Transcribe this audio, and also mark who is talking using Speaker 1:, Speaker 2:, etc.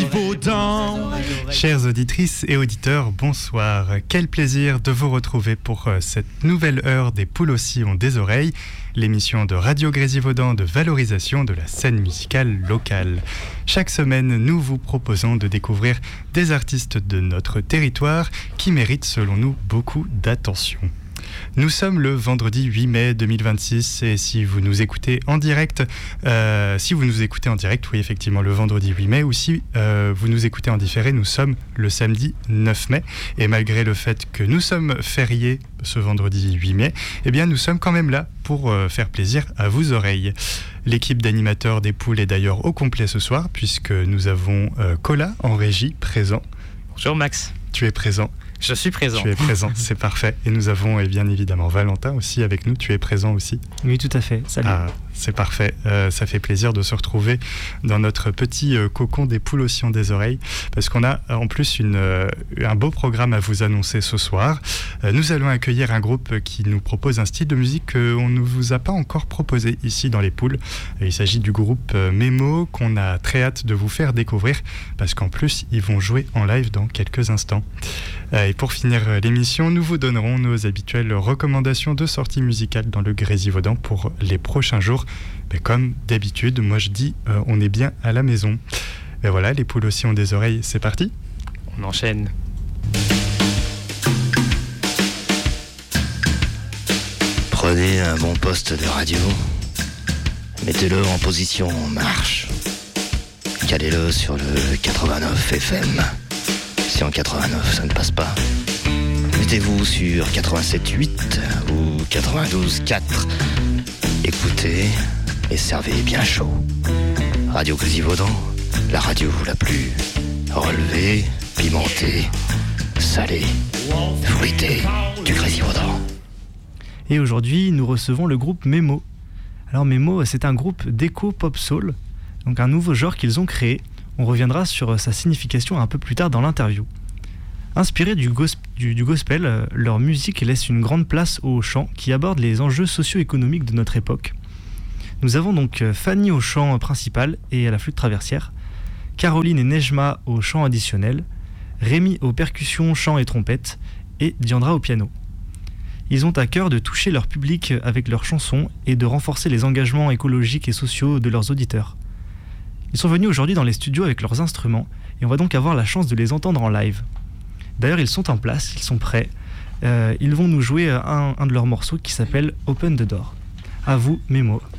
Speaker 1: Grésivaudant. Chères auditrices et auditeurs, bonsoir. Quel plaisir de vous retrouver pour cette nouvelle heure des Poules aussi ont des oreilles, l'émission de Radio Grésivaudant de valorisation de la scène musicale locale. Chaque semaine, nous vous proposons de découvrir des artistes de notre territoire qui méritent selon nous beaucoup d'attention. Nous sommes le vendredi 8 mai 2026 et si vous nous écoutez en direct, oui effectivement le vendredi 8 mai, ou si vous nous écoutez en différé, nous sommes le samedi 9 mai. Et malgré le fait que nous sommes fériés ce vendredi 8 mai, eh bien nous sommes quand même là pour faire plaisir à vos oreilles. L'équipe d'animateurs des Poules est d'ailleurs au complet ce soir puisque nous avons Cola en régie présent.
Speaker 2: Bonjour Max.
Speaker 1: Tu es présent.
Speaker 2: Je suis présent.
Speaker 1: Tu es présent, c'est parfait. Et nous avons bien évidemment Valentin aussi avec nous. Tu es présent aussi.
Speaker 3: Oui, tout à fait. Salut.
Speaker 1: Ah, c'est parfait. Ça fait plaisir de se retrouver dans notre petit cocon des Poules aussi ont des oreilles. Parce qu'on a en plus un beau programme à vous annoncer ce soir. Nous allons accueillir un groupe qui nous propose un style de musique qu'on ne vous a pas encore proposé ici dans les Poules. Il s'agit du groupe Memo qu'on a très hâte de vous faire découvrir. Parce qu'en plus, ils vont jouer en live dans quelques instants. Et pour finir l'émission, nous vous donnerons nos habituelles recommandations de sorties musicales dans le Grésivaudant pour les prochains jours. Mais comme d'habitude, moi je dis, on est bien à la maison. Et voilà, les Poules aussi ont des oreilles, c'est parti.
Speaker 2: On enchaîne.
Speaker 4: Prenez un bon poste de radio, mettez-le en position marche, calez-le sur le 89 FM. Si en 89 ça ne passe pas, mettez-vous sur 87.8 ou 92.4. Écoutez et servez bien chaud. Radio Grésivaudant, la radio la plus relevée, pimentée, salée, fruitée du Grésivaudant.
Speaker 3: Et aujourd'hui, nous recevons le groupe Memo. Alors Memo, c'est un groupe d'éco pop soul, donc un nouveau genre qu'ils ont créé. On reviendra sur sa signification un peu plus tard dans l'interview. Inspirés du gospel, leur musique laisse une grande place au chant qui aborde les enjeux socio-économiques de notre époque. Nous avons donc Fanny au chant principal et à la flûte traversière, Caroline et Nejma au chant additionnel, Rémi aux percussions, chant et trompette et Diandra au piano. Ils ont à cœur de toucher leur public avec leurs chansons et de renforcer les engagements écologiques et sociaux de leurs auditeurs. Ils sont venus aujourd'hui dans les studios avec leurs instruments et on va donc avoir la chance de les entendre en live. D'ailleurs, ils sont en place, ils sont prêts. Ils vont nous jouer un de leurs morceaux qui s'appelle Open the Door. À vous, Memo.